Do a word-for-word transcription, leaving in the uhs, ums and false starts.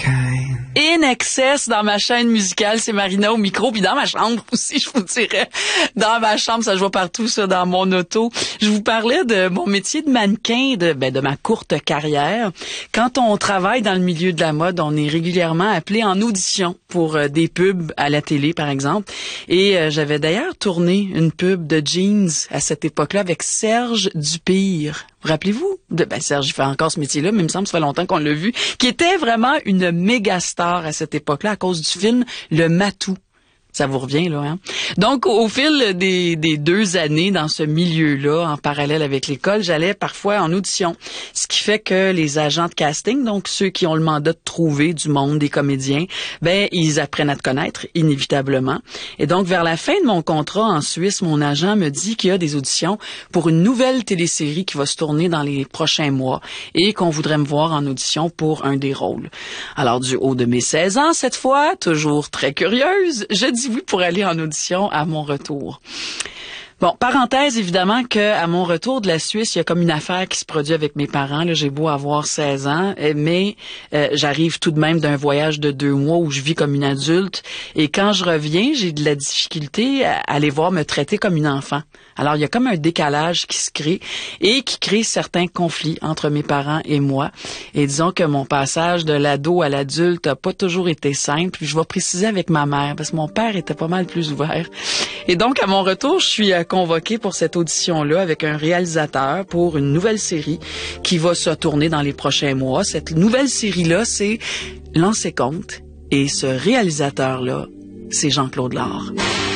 In excess dans ma chaîne musicale, c'est Marina au micro, puis dans ma chambre aussi, je vous dirais. Dans ma chambre, ça joue partout, ça, dans mon auto. Je vous parlais de mon métier de mannequin, de, ben, de ma courte carrière. Quand on travaille dans le milieu de la mode, on est régulièrement appelé en audition pour euh, des pubs à la télé, par exemple. Et euh, j'avais d'ailleurs tourné une pub de jeans à cette époque-là avec Serge Dupire. Vous rappelez-vous? De, ben, Serge, il fait encore ce métier-là, mais il me semble que ça fait longtemps qu'on l'a vu, qui était vraiment une méga star à cette époque-là à cause du film Le Matou. Ça vous revient, là, hein? Donc, au fil des, des deux années dans ce milieu-là, en parallèle avec l'école, j'allais parfois en audition. Ce qui fait que les agents de casting, donc ceux qui ont le mandat de trouver du monde, des comédiens, ben, ils apprennent à te connaître, inévitablement. Et donc, vers la fin de mon contrat en Suisse, mon agent me dit qu'il y a des auditions pour une nouvelle télésérie qui va se tourner dans les prochains mois et qu'on voudrait me voir en audition pour un des rôles. Alors, du haut de mes seize ans, cette fois, toujours très curieuse, je dis oui pour aller en audition à mon retour. Bon, parenthèse, évidemment, que à mon retour de la Suisse, il y a comme une affaire qui se produit avec mes parents. Là, j'ai beau avoir seize ans, mais euh, j'arrive tout de même d'un voyage de deux mois où je vis comme une adulte. Et quand je reviens, j'ai de la difficulté à aller voir me traiter comme une enfant. Alors, il y a comme un décalage qui se crée et qui crée certains conflits entre mes parents et moi. Et disons que mon passage de l'ado à l'adulte n'a pas toujours été simple. Puis je vais préciser avec ma mère, parce que mon père était pas mal plus ouvert. Et donc, à mon retour, je suis convoquée pour cette audition-là avec un réalisateur pour une nouvelle série qui va se tourner dans les prochains mois. Cette nouvelle série-là, c'est Lancez compte. Et ce réalisateur-là, c'est Jean-Claude Lard.